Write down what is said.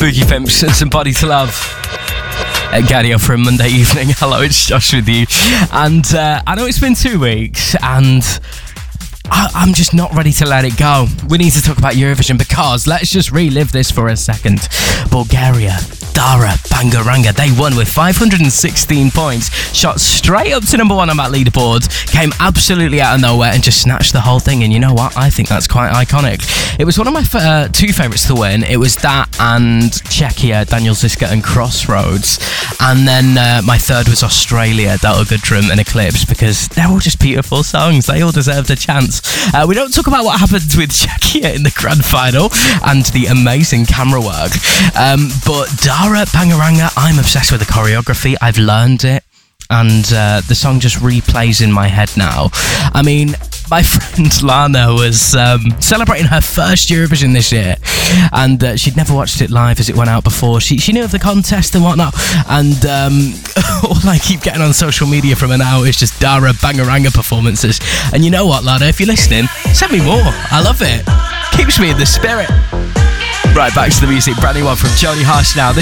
Boogie Pimps and Somebody to Love. Gadio for a Monday evening. Hello, it's Josh with you. And I know it's been 2 weeks and I'm just not ready to let it go. We need to talk about Eurovision because let's just relive this for a second. Bulgaria, Dara Bangaranga, they won with 516 points, shot straight up to number 1 on that leaderboard, came absolutely out of nowhere and just snatched the whole thing. And you know what? I think that's quite iconic. It was one of my 2 favourites to win. It was that and Czechia, Daniel Ziska and Crossroads. And then my third was Australia, Delta Goodrum and Eclipse, because they're all just beautiful songs. They all deserved a chance. We don't talk about what happened with Czechia in the grand final and the amazing camera work. But Dara Bangaranga, I'm obsessed with the choreography. I've learned it. And the song just replays in my head now. I mean, my friend Lana was celebrating her first Eurovision this year, and she'd never watched it live as it went out before. She knew of the contest and whatnot, and all I keep getting on social media from her now is just Dara Bangaranga performances. And you know what, Lana, if you're listening, send me more. I love it. Keeps me in the spirit. Right, back to the music. Brand new one from Jody Harsh now. This